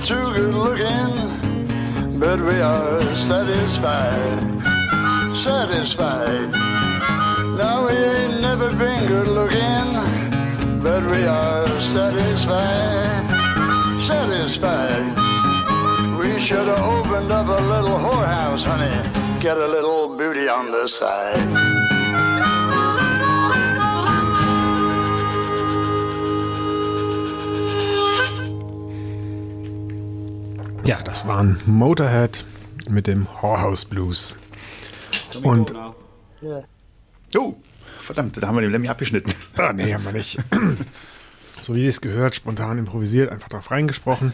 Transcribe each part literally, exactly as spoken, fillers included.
too good looking, but we are satisfied, satisfied. Now we ain't never been good looking, but we are satisfied, satisfied. We should have opened up a little whorehouse, honey, get a little booty on the side. Ja, das waren Motorhead mit dem Whorehouse Blues. Und oh, verdammt, da haben wir den Lemmy abgeschnitten. Ah, nee, haben wir nicht. So wie es gehört, spontan improvisiert, einfach drauf reingesprochen.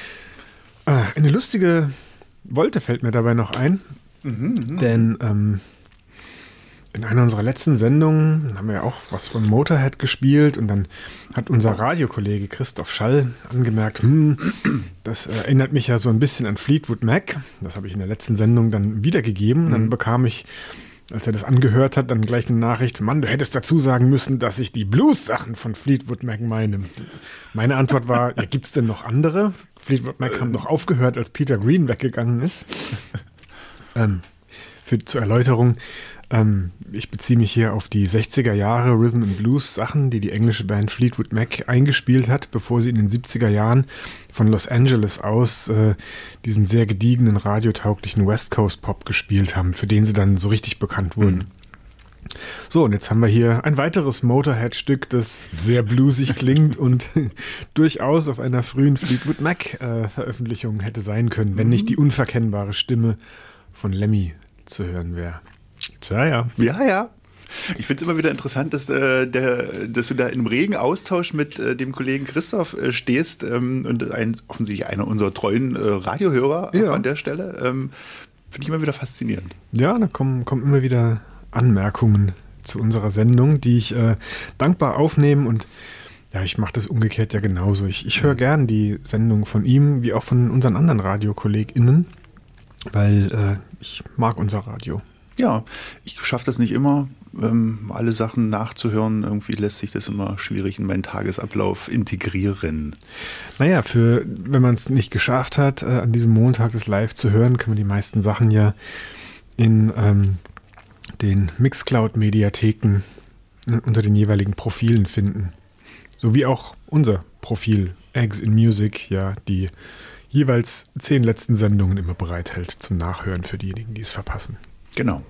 Ah, eine lustige Wolte fällt mir dabei noch ein. Mhm, mh. Denn ähm, in einer unserer letzten Sendungen haben wir ja auch was von Motorhead gespielt und dann hat unser Radiokollege Christoph Schall angemerkt, hm, das erinnert mich ja so ein bisschen an Fleetwood Mac. Das habe ich in der letzten Sendung dann wiedergegeben. Mhm. Dann bekam ich, als er das angehört hat, dann gleich eine Nachricht, Mann, du hättest dazu sagen müssen, dass ich die Blues-Sachen von Fleetwood Mac meine. Meine Antwort war, ja, gibt's denn noch andere? Fleetwood Mac haben doch aufgehört, als Peter Green weggegangen ist. ähm, für, zur Erläuterung, ähm, ich beziehe mich hier auf die sechziger Jahre Rhythm and Blues Sachen, die die englische Band Fleetwood Mac eingespielt hat, bevor sie in den siebziger Jahren von Los Angeles aus äh, diesen sehr gediegenen, radiotauglichen West Coast Pop gespielt haben, für den sie dann so richtig bekannt wurden. Mhm. So, und jetzt haben wir hier ein weiteres Motorhead-Stück, das sehr bluesig klingt und durchaus auf einer frühen Fleetwood Mac-Veröffentlichung äh, hätte sein können, wenn nicht die unverkennbare Stimme von Lemmy zu hören wäre. Tja, ja. Ja, ja. Ich finde es immer wieder interessant, dass, äh, der, dass du da in einem regen Austausch mit äh, dem Kollegen Christoph äh, stehst ähm, und ein, offensichtlich einer unserer treuen äh, Radiohörer ja. an der Stelle. Ähm, finde ich immer wieder faszinierend. Ja, da kommen, kommen immer wieder Anmerkungen zu unserer Sendung, die ich äh, dankbar aufnehme und ja, ich mache das umgekehrt ja genauso. Ich, ich höre gern die Sendung von ihm, wie auch von unseren anderen RadiokollegInnen, weil äh, ich mag unser Radio. Ja, ich schaffe das nicht immer, ähm, alle Sachen nachzuhören. Irgendwie lässt sich das immer schwierig in meinen Tagesablauf integrieren. Naja, für, wenn man es nicht geschafft hat, äh, an diesem Montag das live zu hören, kann man die meisten Sachen ja in ähm, den Mixcloud-Mediatheken äh, unter den jeweiligen Profilen finden. So wie auch unser Profil Eggs in Music ja die jeweils zehn letzten Sendungen immer bereithält zum Nachhören für diejenigen, die es verpassen. Genau.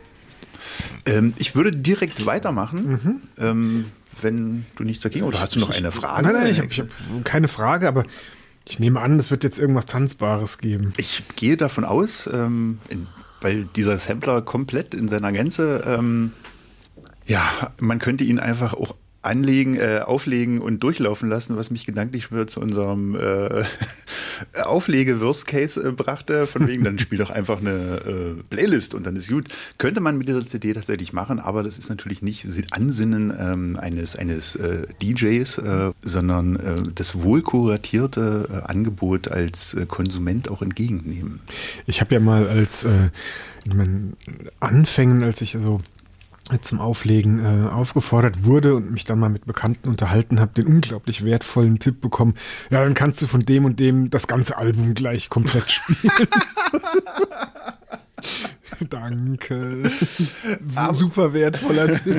Ähm, ich würde direkt weitermachen, mhm. ähm, wenn du nichts dagegen oder hast du noch eine Frage? Nein, nein, ich habe hab keine Frage, aber ich nehme an, es wird jetzt irgendwas Tanzbares geben. Ich gehe davon aus, ähm, in, weil dieser Sampler komplett in seiner Gänze, ähm, ja, man könnte ihn einfach auch anlegen, äh, auflegen und durchlaufen lassen, was mich gedanklich wieder zu unserem äh, Auflege-Worst-Case äh, brachte, von wegen, dann spiel doch einfach eine äh, Playlist und dann ist gut. Könnte man mit dieser C D tatsächlich machen, aber das ist natürlich nicht Ansinnen ähm, eines, eines äh, D Js, äh, sondern äh, das wohlkuratierte äh, Angebot als äh, Konsument auch entgegennehmen. Ich habe ja mal als äh, in meinen Anfängen, als ich also zum Auflegen äh, aufgefordert wurde und mich dann mal mit Bekannten unterhalten habe, den unglaublich wertvollen Tipp bekommen, ja, dann kannst du von dem und dem das ganze Album gleich komplett spielen. Danke. Aber super wertvoller Tipp.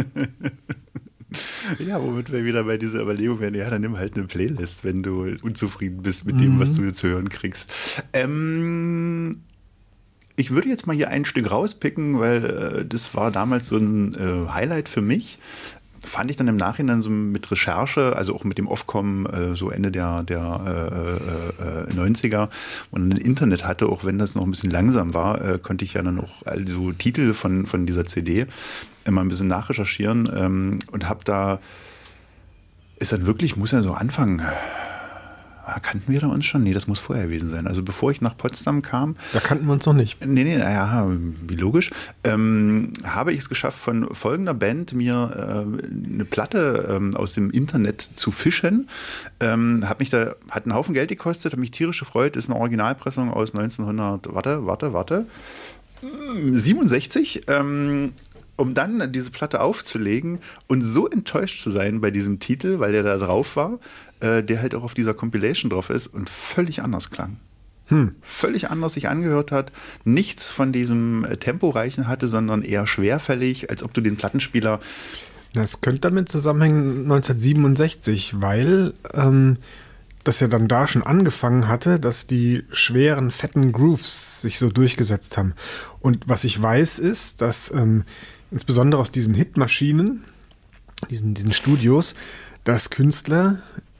Ja, womit wir wieder bei dieser Überlegung werden, ja, dann nimm halt eine Playlist, wenn du unzufrieden bist mit dem, mhm. was du hier zu hören kriegst. Ähm... Ich würde jetzt mal hier ein Stück rauspicken, weil äh, das war damals so ein äh, Highlight für mich. Fand ich dann im Nachhinein so mit Recherche, also auch mit dem Aufkommen äh, so Ende der, der äh, äh, neunziger und ein Internet hatte, auch wenn das noch ein bisschen langsam war, äh, konnte ich ja dann auch also Titel von, von dieser C D immer ein bisschen nachrecherchieren ähm, und habe da, ist dann wirklich, muss ja so anfangen, kannten wir da uns schon? Nee, das muss vorher gewesen sein. Also bevor ich nach Potsdam kam. Da kannten wir uns noch nicht. Nee, nee, naja, wie logisch. Ähm, habe ich es geschafft, von folgender Band mir äh, eine Platte ähm, aus dem Internet zu fischen. Ähm, hat mich da, hat einen Haufen Geld gekostet, hat mich tierisch gefreut. Ist eine Originalpressung aus neunzehnhundert, warte, warte, warte, siebenundsechzig. Ähm, um dann diese Platte aufzulegen und so enttäuscht zu sein bei diesem Titel, weil der da drauf war, äh, der halt auch auf dieser Compilation drauf ist und völlig anders klang. Hm. Völlig anders sich angehört hat, nichts von diesem äh, Temporeichen hatte, sondern eher schwerfällig, als ob du den Plattenspieler... Das könnte damit zusammenhängen neunzehnhundertsiebenundsechzig, weil ähm, das ja dann da schon angefangen hatte, dass die schweren, fetten Grooves sich so durchgesetzt haben. Und was ich weiß ist, dass ähm, insbesondere aus diesen Hitmaschinen, diesen, diesen Studios, dass Künstler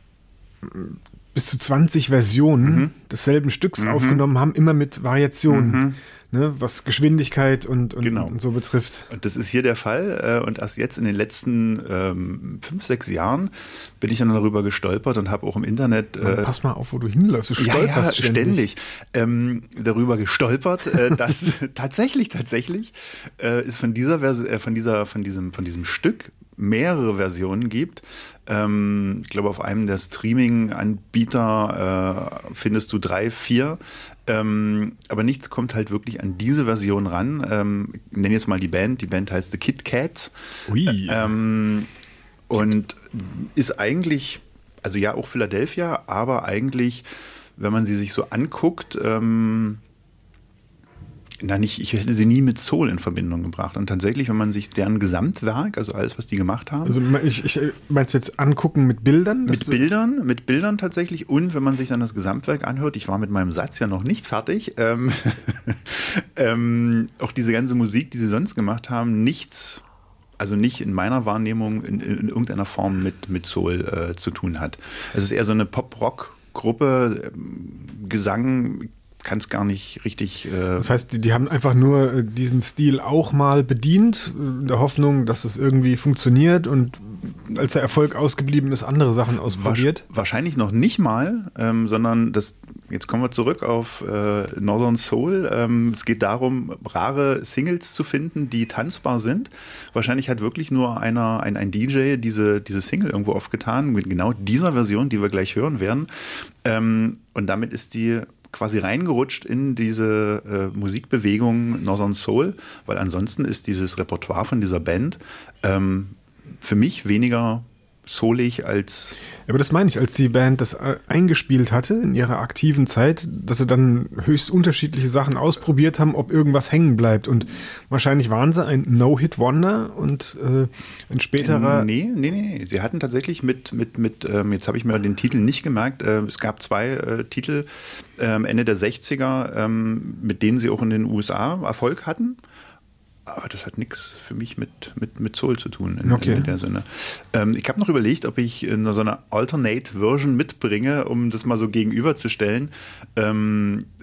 bis zu zwanzig Versionen mhm. desselben Stücks mhm. aufgenommen haben, immer mit Variationen, mhm. ne, was Geschwindigkeit und, und, genau. und so betrifft. Und das ist hier der Fall. Und erst jetzt in den letzten ähm, fünf, sechs Jahren bin ich dann darüber gestolpert und habe auch im Internet... Äh, Pass mal auf, wo du hinläufst. Du stolperst ja, ja, ständig. ständig ähm, darüber gestolpert, äh, dass tatsächlich, tatsächlich äh, es von dieser, Vers- äh, von dieser, von diesem, von diesem Stück mehrere Versionen gibt. Ähm, ich glaube, auf einem der Streaming-Anbieter äh, findest du drei, vier. Ähm, aber nichts kommt halt wirklich an diese Version ran. Ähm, ich nenne jetzt mal die Band. Die Band heißt The Kit Kats. Ui. Ähm, und ist eigentlich, also ja, auch Philadelphia, aber eigentlich, wenn man sie sich so anguckt, ähm, Na, nicht, ich hätte sie nie mit Soul in Verbindung gebracht. Und tatsächlich, wenn man sich deren Gesamtwerk, also alles, was die gemacht haben. Also ich, ich meinst du jetzt angucken mit Bildern? Mit Bildern, mit Bildern tatsächlich. Und wenn man sich dann das Gesamtwerk anhört, ich war mit meinem Satz ja noch nicht fertig, ähm, ähm, auch diese ganze Musik, die sie sonst gemacht haben, nichts, also nicht in meiner Wahrnehmung in, in, in irgendeiner Form mit, mit Soul äh, zu tun hat. Es ist eher so eine Pop-Rock-Gruppe, Gesang, kann es gar nicht richtig... Äh das heißt, die, die haben einfach nur äh, diesen Stil auch mal bedient, in der Hoffnung, dass es irgendwie funktioniert und als der Erfolg ausgeblieben ist, andere Sachen ausprobiert? Wahrscheinlich noch nicht mal, ähm, sondern das, jetzt kommen wir zurück auf äh, Northern Soul. Ähm, es geht darum, rare Singles zu finden, die tanzbar sind. Wahrscheinlich hat wirklich nur einer, ein, ein D J diese, diese Single irgendwo aufgetan, mit genau dieser Version, die wir gleich hören werden. Ähm, und damit ist die quasi reingerutscht in diese äh, Musikbewegung Northern Soul, weil ansonsten ist dieses Repertoire von dieser Band ähm, für mich weniger soulig als... Aber das meine ich, als die Band das eingespielt hatte in ihrer aktiven Zeit, dass sie dann höchst unterschiedliche Sachen ausprobiert haben, ob irgendwas hängen bleibt. Und wahrscheinlich waren sie ein No-Hit-Wonder und äh, ein späterer... Nee, nee, nee. Sie hatten tatsächlich mit, mit, mit ähm, jetzt habe ich mir den Titel nicht gemerkt, äh, es gab zwei äh, Titel äh, Ende der sechziger, ähm, mit denen sie auch in den U S A Erfolg hatten. Aber das hat nichts für mich mit, mit, mit Soul zu tun in, okay. in der Sinne. Ähm, ich habe noch überlegt, ob ich in so eine Alternate-Version mitbringe, um das mal so gegenüberzustellen. Ähm,